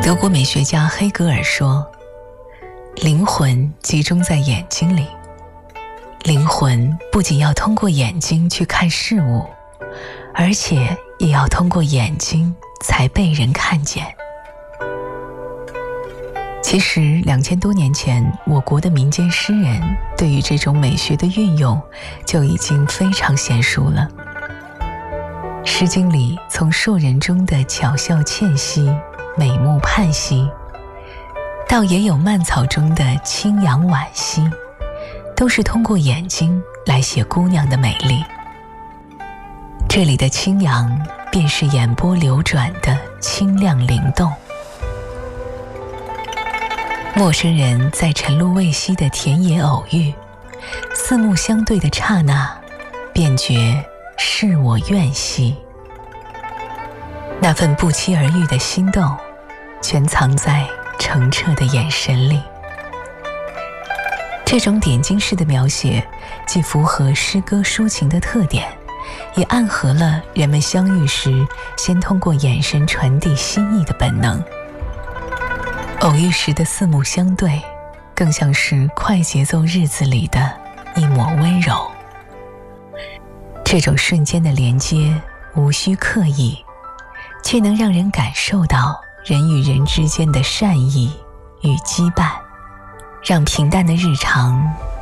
德国美学家黑格尔说，灵魂集中在眼睛里，灵魂不仅要通过眼睛去看事物，而且也要通过眼睛才被人看见。其实2000多年前，我国的民间诗人对于这种美学的运用就已经非常娴熟了。诗经里从硕人中的巧笑倩兮、美目盼兮，到也有蔓草中的清扬惋惜，都是通过眼睛来写姑娘的美丽。这里的清扬便是眼波流转的清亮灵动。陌生人在晨露未晞的田野偶遇，四目相对的刹那，便觉是我愿兮。那份不期而遇的心动，全藏在澄澈的眼神里。这种点睛式的描写，既符合诗歌抒情的特点，也暗合了人们相遇时先通过眼神传递心意的本能。偶遇时的四目相对，更像是快节奏日子里的一抹温柔。这种瞬间的连接无需刻意，却能让人感受到人与人之间的善意与羁绊，让平淡的日常